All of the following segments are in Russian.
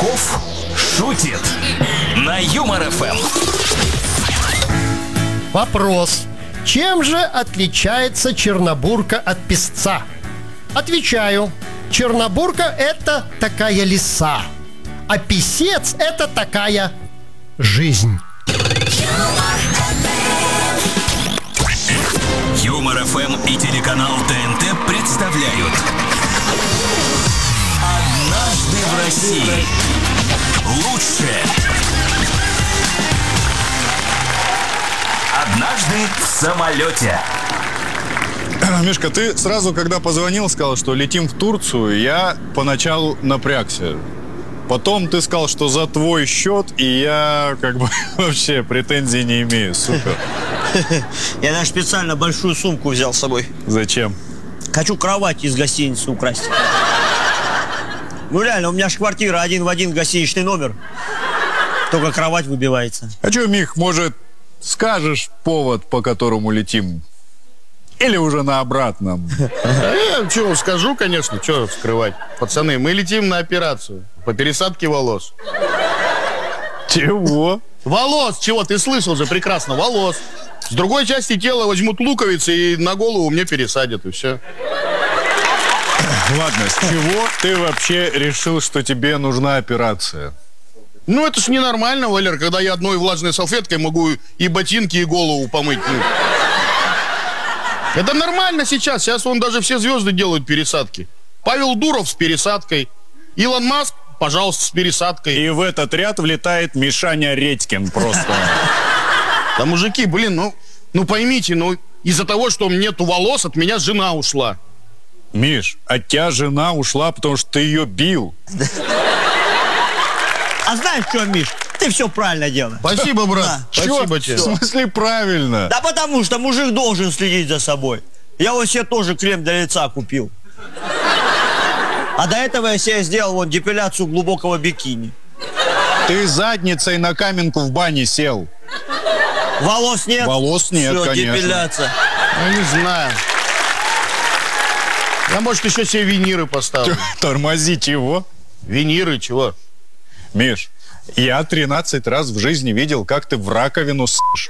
Чесноков шутит на Юмор ФМ. Вопрос. Чем же отличается чернобурка от песца? Отвечаю. Чернобурка – это такая лиса, а писец – это такая жизнь. Юмор ФМ и телеканал ТНТ представляют «Однажды в России». Лучшее. Однажды в самолете. Мишка, ты сразу, когда позвонил, сказал, что летим в Турцию, я поначалу напрягся. Потом ты сказал, что за твой счет, и я вообще претензий не имею. Супер. Я даже специально большую сумку взял с собой. Зачем? Хочу кровать из гостиницы украсть. Ну реально, у меня же квартира один в один гостиничный номер. Только кровать выбивается. А что, Мих, может, скажешь повод, по которому летим? Или уже на обратном? Я чего скажу, конечно, что скрывать. Пацаны, мы летим на операцию по пересадке волос. Чего? Волос, чего? Ты слышал же прекрасно, волос. С другой части тела возьмут луковицы и на голову мне пересадят, и все. Ладно, с чего ты вообще решил, что тебе нужна операция? Ну, это ж ненормально, Валер, когда я одной влажной салфеткой могу и ботинки, и голову помыть. Это нормально сейчас. Сейчас вон даже все звезды делают пересадки. Павел Дуров с пересадкой. Илон Маск, пожалуйста, с пересадкой. И в этот ряд влетает Мишаня Редькин просто. Да, мужики, блин, ну поймите, из-за того, что нету волос, от меня жена ушла. Миш, от тебя жена ушла, потому что ты ее бил. А знаешь что, Миш? Ты все правильно делаешь. Спасибо, брат. Да. Спасибо В тебе. смысле правильно? Да потому что мужик должен следить за собой. Я вот себе тоже крем для лица купил. А до этого я себе сделал вот депиляцию глубокого бикини. Ты задницей на каменку в бане сел. Волос нет? Волос нет, Всё, конечно. депиляция. Ну, не знаю. Я, может, еще себе виниры поставлю. Тормози, чего? Виниры, чего? Миш, я 13 раз в жизни видел, как ты в раковину ссешь.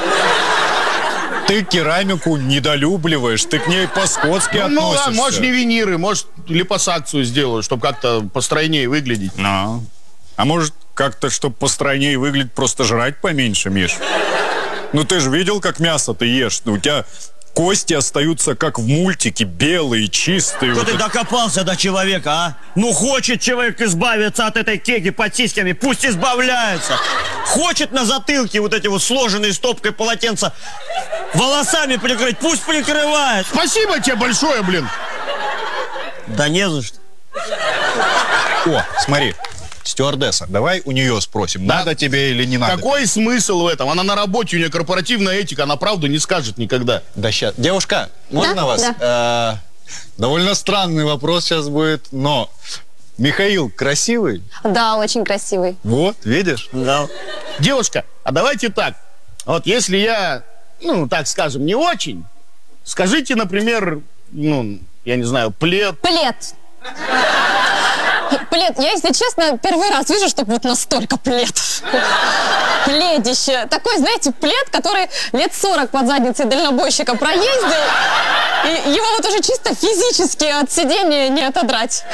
Ты керамику недолюбливаешь, ты к ней по-скотски Ну относишься. ладно, может, не виниры, может, липосакцию сделаю, чтобы как-то постройнее выглядеть. А может, как-то, чтобы постройнее выглядеть, просто жрать поменьше, Миш? Ну ты же видел, как мясо ты ешь? У тебя кости остаются, как в мультике, белые, чистые. Что Вот ты докопался до человека, а? Ну хочет человек избавиться от этой кеги под сиськами, пусть избавляется. Хочет на затылке вот эти вот сложенные стопкой полотенца волосами прикрыть, пусть прикрывает. Спасибо тебе большое, блин. Да не за что. О, смотри, стюардесса, давай у нее спросим, Да. надо тебе или не надо. Какой смысл в этом? Она на работе, у нее корпоративная этика, она правду не скажет никогда. Да сейчас. Девушка, можно вас? Довольно странный вопрос сейчас будет, но Михаил красивый? Да, очень красивый. Вот, видишь? Да. Девушка, а давайте так. Вот если я, так скажем, не очень, скажите, например, я не знаю, плед. Плед. Плед. Я, если честно, первый раз вижу, чтобы вот настолько плед. Пледище. Такой, знаете, плед, который лет 40 под задницей дальнобойщика проездил. И его вот уже чисто физически от сидения не отодрать.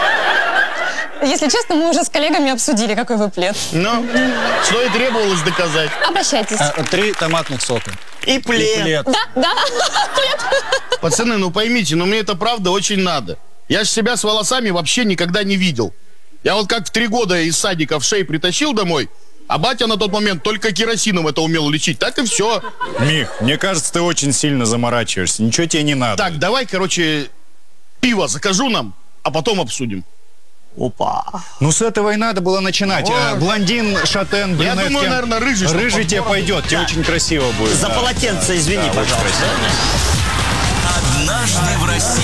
Если честно, мы уже с коллегами обсудили, какой вы плед. Ну, что и требовалось доказать. Обращайтесь. 3 томатных сока. И плед. Да, плед. Пацаны, поймите, мне это правда очень надо. Я же себя с волосами вообще никогда не видел. Я вот как в 3 года из садика в шею притащил домой, а батя на тот момент только керосином это умел лечить. Так и все. Мих, мне кажется, ты очень сильно заморачиваешься. Ничего тебе не надо. Так, давай, пиво закажу нам, а потом обсудим. Опа. Ну, с этого и надо было начинать. Блондин, шатен, Я брюнетки. думаю, наверное, рыжий. чтоб Рыжий тебе подбор. пойдет, тебе очень красиво будет. За Да. полотенце извини, Да, очень пожалуйста. красиво. «Однажды в России».